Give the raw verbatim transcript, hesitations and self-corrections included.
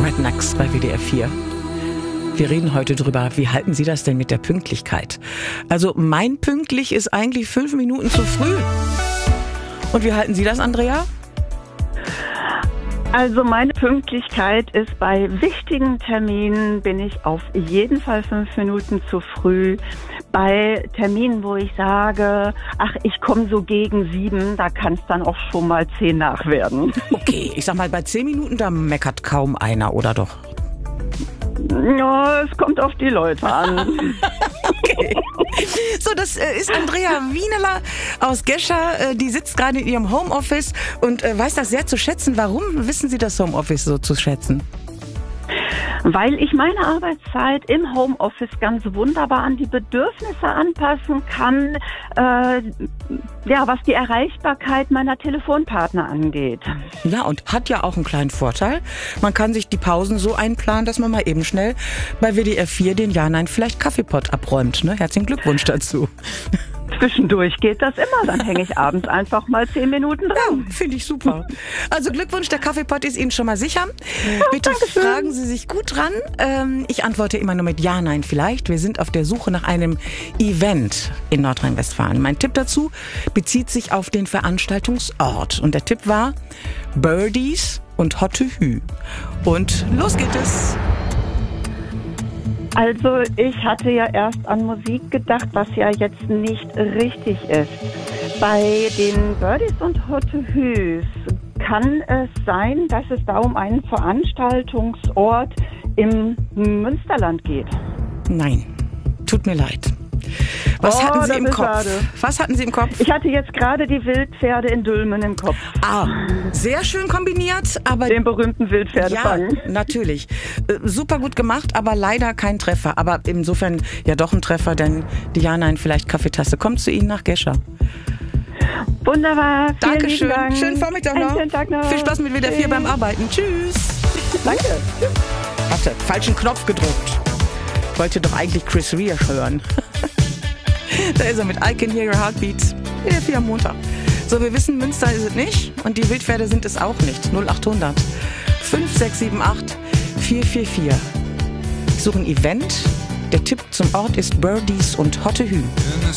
Right Next bei W D R vier. Wir reden heute drüber, wie halten Sie das denn mit der Pünktlichkeit? Also mein pünktlich ist eigentlich fünf Minuten zu früh. Und wie halten Sie das, Andrea? Also meine Pünktlichkeit ist, bei wichtigen Terminen bin ich auf jeden Fall fünf Minuten zu früh. Bei Terminen, wo ich sage, ach, ich komme so gegen sieben, da kann es dann auch schon mal zehn nach werden. Okay, ich sag mal, bei zehn Minuten, da meckert kaum einer, oder doch? Ja, es kommt auf die Leute an. Okay. So, das äh, ist Andrea Wieneler aus Gescher. Äh, die sitzt gerade in ihrem Homeoffice und äh, weiß das sehr zu schätzen. Warum wissen Sie das Homeoffice so zu schätzen? Weil ich meine Arbeitszeit im Homeoffice ganz wunderbar an die Bedürfnisse anpassen kann, äh, ja, was die Erreichbarkeit meiner Telefonpartner angeht. Ja, und hat ja auch einen kleinen Vorteil. Man kann sich die Pausen so einplanen, dass man mal eben schnell bei W D R vier den Ja-Nein-Vielleicht-Kaffeepott abräumt. Ne? Herzlichen Glückwunsch dazu. Zwischendurch geht das immer, dann hänge ich abends einfach mal zehn Minuten dran. Ja, finde ich super. Also Glückwunsch, der Kaffeepott ist Ihnen schon mal sicher. Ja, Bitte Dankeschön. fragen Sie sich gut dran. Ähm, ich antworte immer nur mit Ja, Nein, vielleicht. Wir sind auf der Suche nach einem Event in Nordrhein-Westfalen. Mein Tipp dazu bezieht sich auf den Veranstaltungsort. Und der Tipp war Birdies und Hotte Hü. Und los geht es. Also ich hatte ja erst an Musik gedacht, was ja jetzt nicht richtig ist. Bei den Birdies und Hotte Hüs kann es sein, dass es da um einen Veranstaltungsort im Münsterland geht. Nein, tut mir leid. Was Oh, hatten Sie das im ist Kopf? schade. Was hatten Sie im Kopf? Ich hatte jetzt gerade die Wildpferde in Dülmen im Kopf. Ah, sehr schön kombiniert, aber Den berühmten Wildpferdefang. ja, natürlich. Äh, super gut gemacht, aber leider kein Treffer. Aber insofern ja doch ein Treffer, denn die Ja-Nein-Vielleicht-Kaffeetasse kommt zu Ihnen nach Gescher. Wunderbar, vielen Dankeschön. lieben Dank. Schönen Vormittag Einen noch. schönen Tag noch. Viel Spaß mit W D R vier Tschüss. beim Arbeiten. Tschüss. Danke. Tschüss. Warte, falschen Knopf gedrückt. Ich wollte doch eigentlich Chris Rea hören. Da ist er mit I Can Hear Your Heartbeat. W D R vier am Montag. So, wir wissen, Münster ist es nicht und die Wildpferde sind es auch nicht. null acht hundert fünf sechs sieben acht vier vier vier. Ich suche ein Event. Der Tipp zum Ort ist Birdies und Hotte Hü.